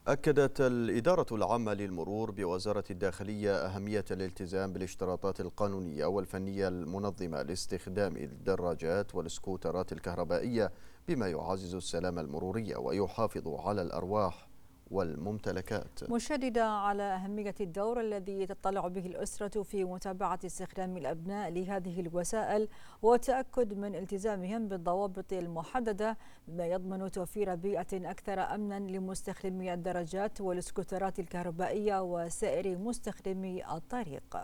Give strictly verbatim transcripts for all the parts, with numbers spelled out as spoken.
أكدت الإدارة العامة للمرور بوزارة الداخلية أهمية الالتزام بالاشتراطات القانونية والفنية المنظمة لاستخدام الدراجات والسكوترات الكهربائية، بما يعزز السلامة المرورية ويحافظ على الأرواح والممتلكات. مشددة على أهمية الدور الذي تطلع به الأسرة في متابعة استخدام الأبناء لهذه الوسائل والتأكد من التزامهم بالضوابط المحددة، بما يضمن توفير بيئة أكثر أمنا لمستخدمي الدراجات والسكوترات الكهربائية وسائر مستخدمي الطريق.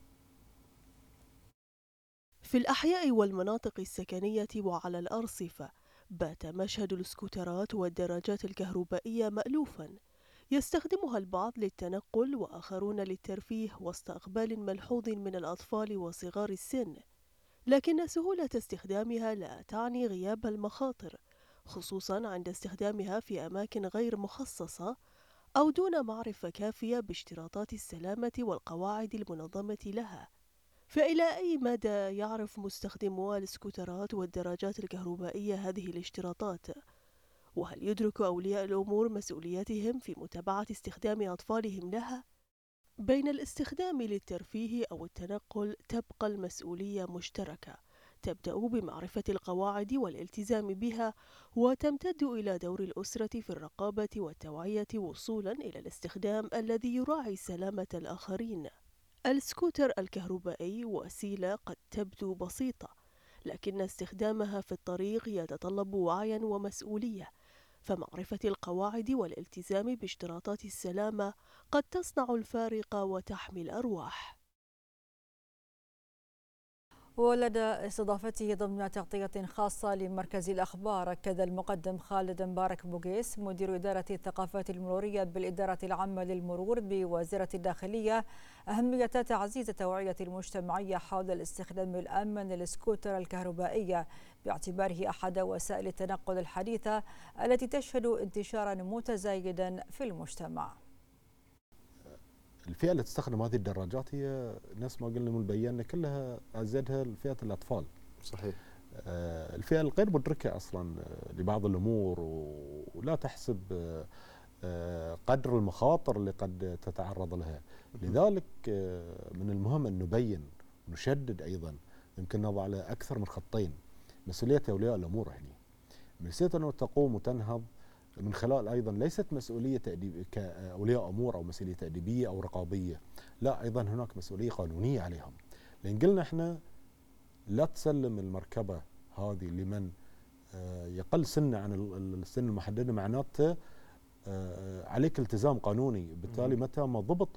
في الأحياء والمناطق السكنية وعلى الأرصفة بات مشهد السكوترات والدراجات الكهربائية مألوفاً، يستخدمها البعض للتنقل وآخرون للترفيه وسط إقبال ملحوظ من الأطفال وصغار السن، لكن سهولة استخدامها لا تعني غياب المخاطر، خصوصاً عند استخدامها في أماكن غير مخصصة أو دون معرفة كافية باشتراطات السلامة والقواعد المنظمة لها. فإلى أي مدى يعرف مستخدمو السكوترات والدراجات الكهربائية هذه الاشتراطات؟ وهل يدرك أولياء الأمور مسؤوليتهم في متابعة استخدام أطفالهم لها؟ بين الاستخدام للترفيه أو التنقل تبقى المسؤولية مشتركة، تبدأ بمعرفة القواعد والالتزام بها، وتمتد إلى دور الأسرة في الرقابة والتوعية وصولاً إلى الاستخدام الذي يراعي سلامة الآخرين. السكوتر الكهربائي وسيلة قد تبدو بسيطة، لكن استخدامها في الطريق يتطلب وعياً ومسؤولية، فمعرفة القواعد والالتزام باشتراطات السلامة قد تصنع الفارق وتحمي الأرواح. ولدى استضافته ضمن تغطية خاصة لمركز الأخبار، أكد المقدم خالد مبارك بوغيس مدير إدارة الثقافات المرورية بالإدارة العامة للمرور بوزارة الداخلية أهمية تعزيز التوعية المجتمعية حول الاستخدام الآمن للسكوتر الكهربائية، باعتباره أحد وسائل التنقل الحديثة التي تشهد انتشارا متزايدا في المجتمع. الفئة اللي تستخدم هذه الدراجات هي نفس ما قلنا من البيان كلها أزيدها فئة الأطفال. صحيح. آه الفئة الغير مدركة أصلا لبعض الأمور ولا تحسب آه قدر المخاطر اللي قد تتعرض لها، لذلك آه من المهم أن نبين ونشدد أيضا، يمكن نضع على أكثر من خطين مسؤولية أولياء الأمور هنا، مسؤولية أنه تقوم وتنهض من خلال أيضا ليست مسؤولية تأديب كأولياء أمور أو مسؤولية تأديبية أو رقابية، لا أيضا هناك مسؤولية قانونية عليهم، لأن قلنا إحنا لا تسلم المركبة هذه لمن يقل سنه عن السن المحددة، معناته عليك التزام قانوني، بالتالي متى ما ضبط